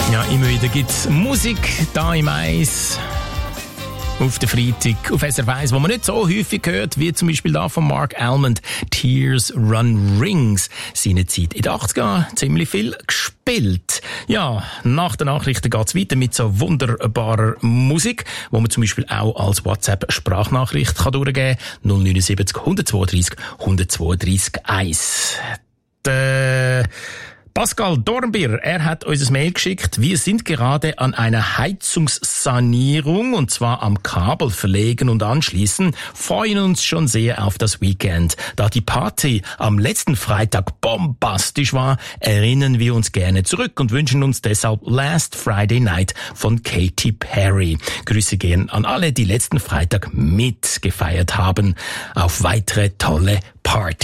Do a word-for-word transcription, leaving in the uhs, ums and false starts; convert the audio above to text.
Ja, immer wieder gibt es Musik da im Eis. Auf der Freitag auf S R F eins, wo man nicht so häufig hört, wie zum Beispiel da von Mark Almond, Tears Run Rings. Seine Zeit in den achtziger ziemlich viel gespielt. Ja, nach den Nachrichten geht's weiter mit so wunderbarer Musik, wo man zum Beispiel auch als WhatsApp-Sprachnachricht kann durchgeben kann. null neun sieben null eins zwei drei eins zwei drei eins. Der Pascal Dornbirn, er hat uns ein Mail geschickt. Wir sind gerade an einer Heizungssanierung und zwar am Kabel verlegen und anschließen. Freuen uns schon sehr auf das Weekend. Da die Party am letzten Freitag bombastisch war, erinnern wir uns gerne zurück und wünschen uns deshalb Last Friday Night von Katy Perry. Grüße gehen an alle, die letzten Freitag mitgefeiert haben. Auf weitere tolle Partys.